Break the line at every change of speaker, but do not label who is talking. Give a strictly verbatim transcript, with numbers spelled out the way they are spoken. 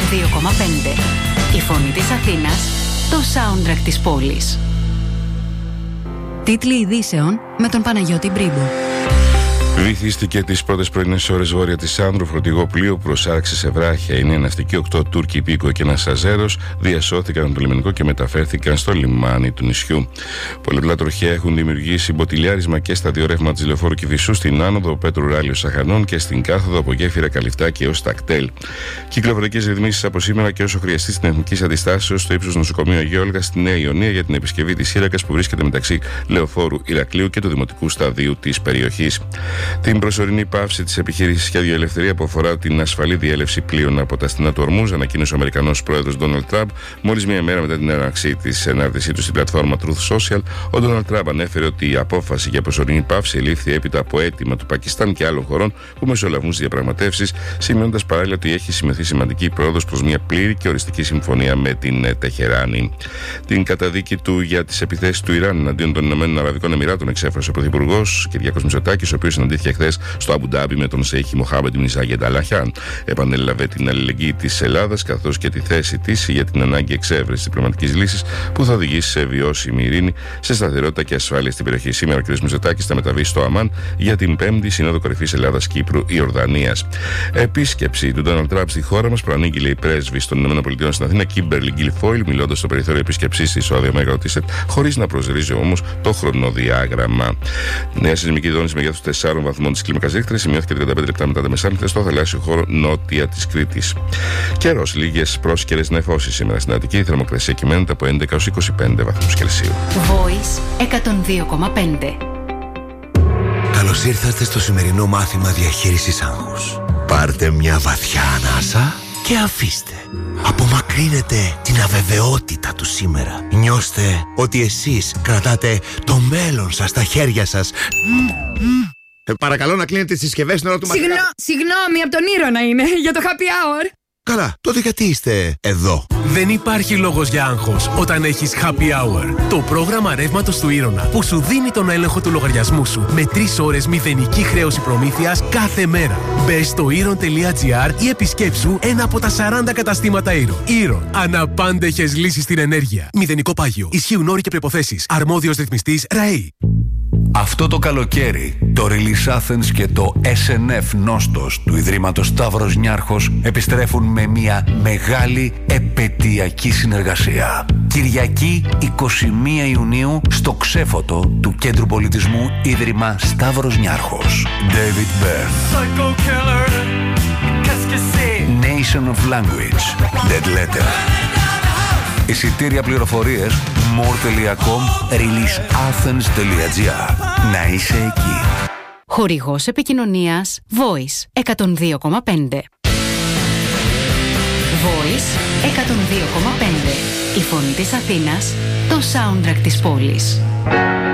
δύο κόμμα πέντε. Η φωνή της Αθήνας, το soundtrack της πόλης. Τίτλοι ειδήσεων με τον Παναγιώτη Μπρίμπο.
Βυθίστηκε τις πρώτες πρωινές ώρες βόρεια της Άνδρου φορτηγό πλοίο που προσάραξε σε βράχια. Είναι ναυτικοί, οκτώ Τούρκοι υπήκοοι και ένας Αζέρος διασώθηκαν από το λιμενικό και μεταφέρθηκαν στο λιμάνι του νησιού. Πολλαπλά τροχαία έχουν δημιουργήσει μποτιλιάρισμα και στα δύο ρεύματα της λεωφόρου Κηφισού, στην άνοδο Πέτρου Ράλιο Σαχανών και στην κάθοδο από Γέφυρα Καλυφτάκη έως Τακτέλ. Κυκλοφορικές ρυθμίσεις από σήμερα και όσο χρειαστεί στην Εθνική Αντιστάσεω στο ύψος νοσοκομείου Αγίου Όλγα στη Νέα Ιωνία για την επισκευή της σύραγγας που βρίσκεται μεταξύ λεωφόρου Ηρακλείου και του δημοτικού σταδίου της περιοχής. Την προσωρινή πάυση της επιχείρησης Σχέδιο Ελευθερία που αφορά την ασφαλή διέλευση πλοίων από τα στενά του Ορμούζ ανακοίνωσε ο Αμερικανός πρόεδρος Ντόναλντ Τραμπ μόλις μία μέρα μετά την έναρξη της ενάρτησή του στην πλατφόρμα Truth Social. Ο Ντόναλντ Τραμπ ανέφερε ότι η απόφαση για προσωρινή πάυση ελήφθη έπειτα από αίτημα του Πακιστάν και άλλων χωρών που μεσολαβούν στις διαπραγματεύσεις, σημειώνοντας παράλληλα ότι έχει σημειωθεί σημαντική πρόοδος προς μια πλήρη και οριστική συμφωνία με την Τεχεράνη. Την καταδίκη του για τις επιθέσεις του Ιράν εναντίον των Ηνωμένων Αραβικών Εμιράτων εξέφρασε ο Πρωθυπουργός Κυριάκος Μητσοτάκης, ο οποίος συναντήθηκε χθες στο Αμπου Ντάμπι με τον Σέιχ Μοχάμεντ μπιν Ζάιεντ Αλ Ναχιάν. Επανέλαβε την αλληλεγγύη της Ελλάδας καθώς και τη θέση της για την ανάγκη εξέβρεσης διπλωματικής λύσης που θα οδηγήσει σε βιώσιμη ειρήνη, σε σταθερότητα και ασφάλεια στην περιοχή. Σήμερα ο κ. Μητσοτάκης θα μεταβεί στο Αμάν για την πέμπτη Σύνοδο Κορυφής Ελλάδας-Κύπρου-Ιορδανίας. Επίσκεψη του Ντόναλντ Τραμπ στη χώρα μας προανήγγειλε η πρέσβης των ΗΠΑ στην Αθήνα, Κίμπερλι Γκίλφόιλ, μιλώντας στο περιθώριο επίσκεψής της, ο Άδειο ρωτήσε, χωρίς να προσδιορίζει όμως το χρονοδιάγραμμα. Νέα σεισμική δόνηση μεγέθους τεσσάρων βαθμών της κλίμακας Ρίχτερ σημειώθηκε τριάντα πέντε λεπτά μετά τα μεσάνυχτα στο θαλάσσιο χώρο νότια της Κρήτης. Καιρός, λίγες πρόσκαιρες νεφώσεις σήμερα στην Αττική. Η θερμοκρασία κυμαίνεται από έντεκα έως είκοσι πέντε βαθμούς Κελσίου.
Voice εκατόν δύο κόμμα πέντε.
Καλώς ήρθατε στο σημερινό μάθημα διαχείρισης άγχους. Πάρτε μια βαθιά ανάσα και αφήστε. Απομακρύνετε την αβεβαιότητα του σήμερα. Νιώστε ότι εσείς κρατάτε το μέλλον σας στα χέρια σας. Ε, παρακαλώ να κλείνετε τις συσκευές στην ώρα του μαθήματος.
Συγγνώ, συγγνώμη, από τον Ήρωνα είναι, για το happy hour.
Καλά, τότε γιατί είστε εδώ?
Δεν υπάρχει λόγος για άγχος όταν έχεις Happy Hour. Το πρόγραμμα ρεύματος του Ήρωνα που σου δίνει τον έλεγχο του λογαριασμού σου με τρεις ώρες μηδενική χρέωση προμήθειας κάθε μέρα. Μπες στο iron τελεία gr ή επισκέψου ένα από τα σαράντα καταστήματα Iron. Iron. Αναπάντεχες λύσεις στην ενέργεια. Μηδενικό πάγιο. Ισχύουν όροι και προϋποθέσεις. Αρμόδιος ρυθμιστής ΡΑΗ.
Αυτό το καλοκαίρι, το Release Athens και το ες εν εφ Νόστος του Ιδρύματος Σταύρος Νιάρχος επιστρέφουν με μια μεγάλη επαιτειακή συνεργασία. Κυριακή εικοστή πρώτη Ιουνίου στο Ξέφωτο του Κέντρου Πολιτισμού Ίδρυμα Σταύρος Νιάρχος. David Byrne, Nation of Language, Dead Letter. Εισιτήρια, πληροφορίες more τελεία com, release athens τελεία gr. Να είσαι εκεί.
Χορηγός επικοινωνίας Voice εκατόν δύο κόμμα πέντε. Voice εκατόν δύο κόμμα πέντε. Η φωνή της Αθήνας, το soundtrack της πόλης.